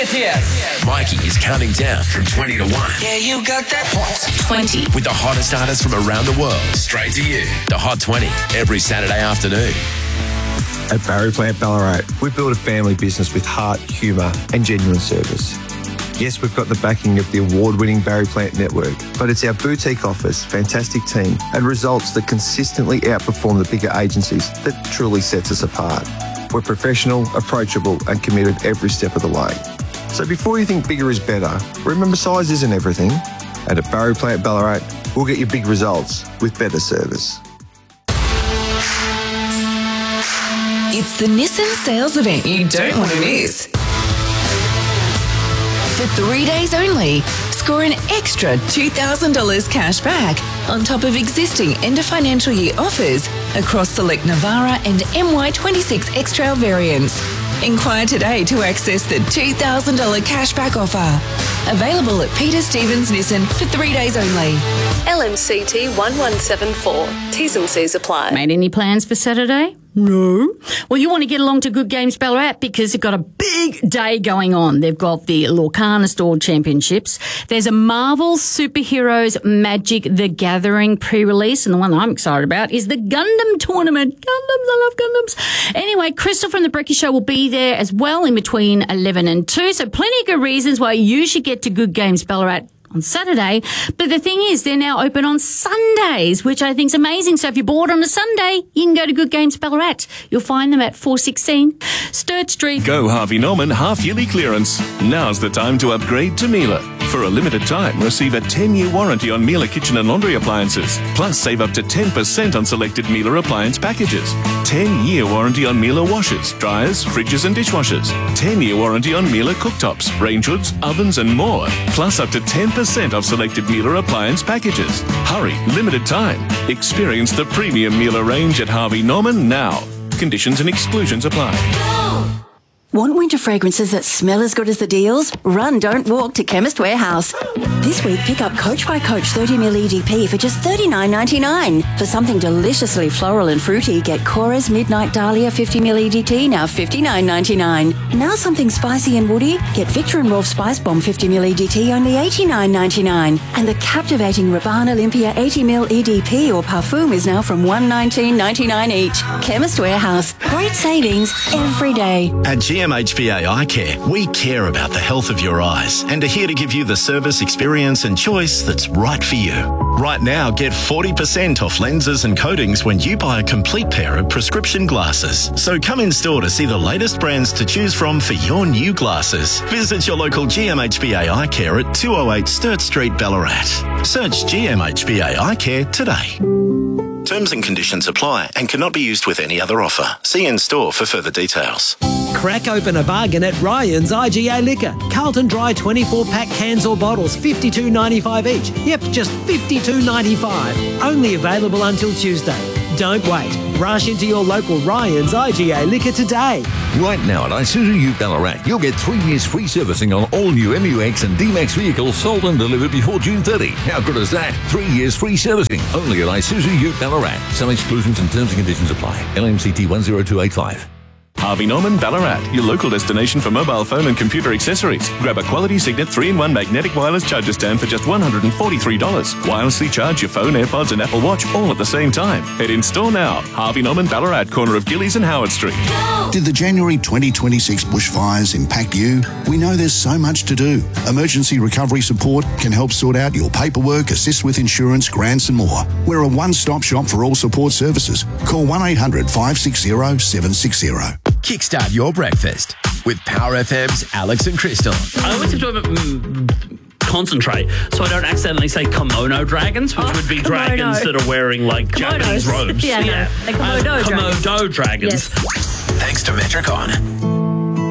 BTS. Mikey is counting down from 20 to 1. Yeah, you got that Hot 20. With the hottest artists from around the world, straight to you. The Hot 20, every Saturday afternoon. At Barry Plant Ballarat, we build a family business with heart, humour and genuine service. Yes, we've got the backing of the award-winning Barry Plant network, but it's our boutique office, fantastic team and results that consistently outperform the bigger agencies that truly sets us apart. We're professional, approachable and committed every step of the way. So before you think bigger is better, remember size isn't everything. And at Barry Plant Ballarat, we'll get you big results with better service. It's the Nissan sales event you don't want to miss. For 3 days only, score an extra $2,000 cash back on top of existing end of financial year offers across select Navara and MY26 X-Trail variants. Inquire today to access the $2,000 cashback offer. Available at Peter Stevens Nissan for 3 days only. LMCT 1174. T's and C's apply. Made any plans for Saturday? No. Well, you want to get along to Good Games Ballarat because they've got a big day going on. They've got the Lorcana Store Championships. There's a Marvel Superheroes Magic the Gathering pre-release, and the one that I'm excited about is the Gundam Tournament. Gundams, I love Gundams. Anyway, Crystal from The Brekkie Show will be there as well in between 11 and 2, so plenty of good reasons why you should get to Good Games Ballarat on Saturday. But the thing is, they're now open on Sundays, which I think is amazing. So if you're bored on a Sunday, you can go to Good Games Ballarat. You'll find them at 416 Sturt Street. Go Harvey Norman half-yearly clearance. Now's the time to upgrade to Miele. For a limited time, receive a 10-year warranty on Miele kitchen and laundry appliances. Plus, save up to 10% on selected Miele appliance packages. 10-year warranty on Miele washers, dryers, fridges and dishwashers. 10-year warranty on Miele cooktops, range hoods, ovens and more. Plus, up to 10% off selected Miele appliance packages. Hurry, limited time. Experience the premium Miele range at Harvey Norman now. Conditions and exclusions apply. Want winter fragrances that smell as good as the deals? Run, don't walk to Chemist Warehouse. This week, pick up Coach by Coach 30ml EDP for just $39.99. For something deliciously floral and fruity, get Cora's Midnight Dahlia 50ml EDT, now $59.99. Now something spicy and woody, get Victor and Rolf Spice Bomb 50ml EDT, only $89.99. And the captivating Rabanne Olympia 80ml EDP or Parfum is now from $119.99 each. Chemist Warehouse. Great savings every day. At GMHBA Eye Care, we care about the health of your eyes and are here to give you the service, experience and choice that's right for you. Right now, get 40% off lenses and coatings when you buy a complete pair of prescription glasses. So come in store to see the latest brands to choose from for your new glasses. Visit your local GMHBA Eye Care at 208 Sturt Street, Ballarat. Search GMHBA Eye Care today. Terms and conditions apply and cannot be used with any other offer. See in store for further details. Crack open a bargain at Ryan's IGA Liquor. Carlton Dry 24-pack cans or bottles, $52.95 each. Yep, just $52.95. Only available until Tuesday. Don't wait. Rush into your local Ryan's IGA Liquor today. Right now at Isuzu Ute Ballarat, you'll get 3 years free servicing on all new MUX and D-Max vehicles sold and delivered before June 30. How good is that? 3 years free servicing only at Isuzu Ute Ballarat. Some exclusions and terms and conditions apply. LMCT 10285. Harvey Norman Ballarat, your local destination for mobile phone and computer accessories. Grab a quality Signet 3-in-1 magnetic wireless charger stand for just $143. Wirelessly charge your phone, AirPods and Apple Watch all at the same time. Head in store now. Harvey Norman Ballarat, corner of Gillies and Howard Street. Did the January 2026 bushfires impact you? We know there's so much to do. Emergency recovery support can help sort out your paperwork, assist with insurance, grants and more. We're a one-stop shop for all support services. Call 1-800-560-760. Kickstart your breakfast with Power FM's Alex and Crystal. I always have to concentrate so I don't accidentally say kimono dragons, which would be dragons that are wearing like Japanese robes. Yeah. Komodo dragons. Yes. Thanks to Metricon.